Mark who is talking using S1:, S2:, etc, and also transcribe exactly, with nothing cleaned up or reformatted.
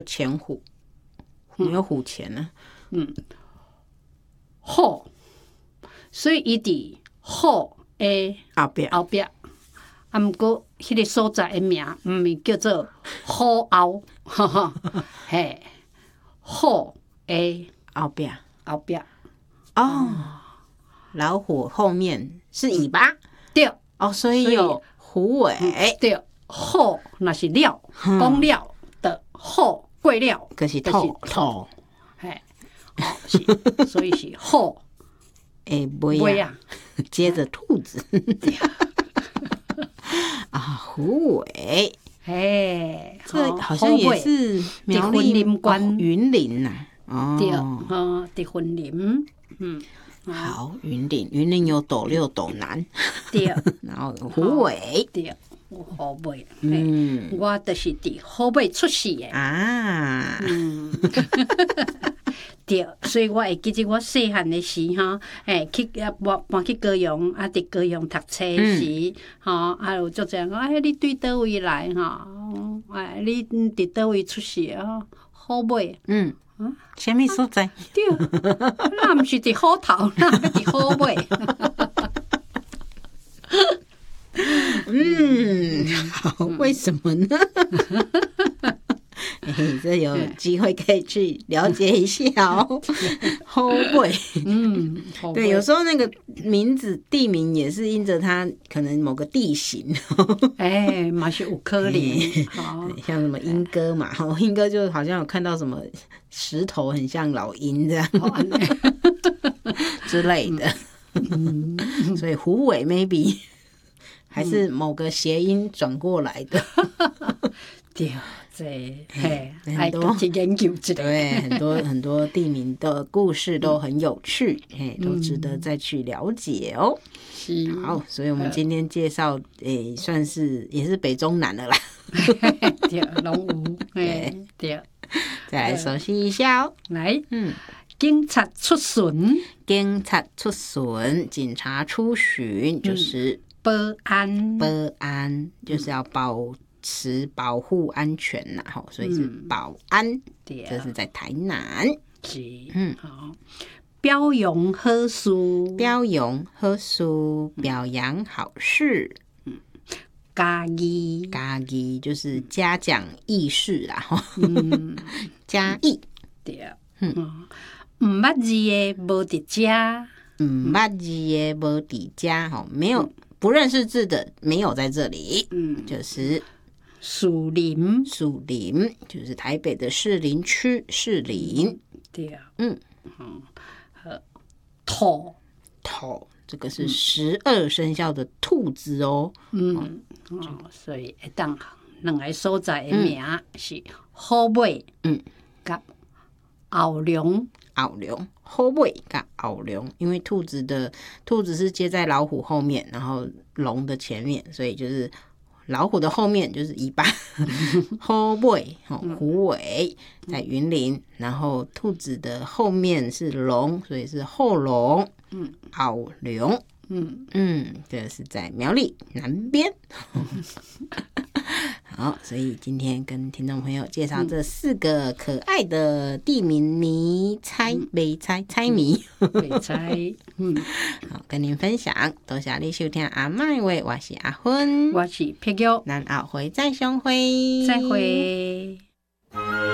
S1: 前虎，没有虎钳呢。
S2: 嗯，虎，所以伊伫虎的
S1: 后壁
S2: 后壁，啊，毋过迄个所在的名毋是叫做虎后，哈哈，嘿，虎的
S1: 后壁
S2: 后壁，
S1: 哦，老虎后面是尾巴，
S2: 对，
S1: 哦，所以有虎尾，
S2: 对，虎若是了，讲了的虎过了，
S1: 就是头头，
S2: 嘿，哦是，所以是虎
S1: 诶，尾
S2: 尾
S1: 啊，
S2: 啊，
S1: 接着兔子，啊，虎尾，
S2: 嘿，
S1: 这好像也是苗栗云林呐，
S2: 对，
S1: 哦，
S2: 哦，伫云林，嗯。
S1: 好，云林，云林有斗六、斗南，
S2: 对，
S1: 然后虎尾，
S2: 对，有虎尾，
S1: 嗯，
S2: 我就是伫虎尾出世的
S1: 啊，
S2: 嗯，对，所以我会记得我细汉的时吼，诶，去啊搬搬去高雄，啊，伫高雄读册时，吼，啊有足侪讲，哎，你对倒位来吼？哎，你伫倒位出世啊？虎尾，
S1: 嗯。什么所在？
S2: 对，那毋是伫虎头，那要伫虎尾。
S1: 嗯，好，为什么呢？欸、这有机会可以去了解一下哦。虎尾，
S2: 嗯，
S1: 对，有时候那个名字地名也是因着它可能某个地形，
S2: 哎，嘛是有可能，
S1: 像什么莺歌嘛，莺歌就好像有看到什么石头很像老鹰这样之类的，嗯、所以虎尾 maybe 还是某个谐音转过来的，
S2: 对。这嘿，很多去研究之类，
S1: 对，很多很多地名的故事都很有趣，嘿，都值得再去了解哦。
S2: 是，
S1: 好，所以我们今天介绍，诶，算是也是北中南了啦。
S2: 对，拢有，对对。
S1: 再来熟悉一下哦。
S2: 来，
S1: 嗯，
S2: 警察出巡，
S1: 警察出巡，警察出巡就是
S2: 保安，
S1: 保安就是要保。持保护安全呐，吼，所以是保安，嗯、这是在台南。
S2: 是，
S1: 嗯，
S2: 好，表扬好事，
S1: 表扬好事，表扬好事。
S2: 嗯，嘉义，
S1: 嘉义就是嘉奖义士啦，吼，嗯，嘉义，
S2: 对，嗯，唔捌字的无伫家，
S1: 唔捌字的无伫家，吼，没有不认识字的没有在这里，嗯，就是。
S2: 树林，
S1: 树林就是台北的士林区士林，
S2: 对啊，
S1: 嗯
S2: 嗯，兔
S1: 兔这个是十二生肖的兔子哦，
S2: 嗯，哦，所以会当两个所在的名是虎尾，嗯，甲后龙，
S1: 后龙，虎尾甲后龙，因为兔子的兔子是接在老虎后面，然后龙的前面，所以就是。老虎的后面就是尾巴，虎尾、虎尾在云林，然后兔子的后面是龙，所以是后龙，嗯，后龙，嗯嗯，这是在苗栗南边。好，所以今天跟听众朋友介绍这四个可爱的地名谜猜没猜猜谜，
S2: 没猜，嗯，
S1: 好，跟您分享，多谢你收听阿麦话，我是阿芬，
S2: 我是佩玉，
S1: 咱后回再相会，
S2: 再会。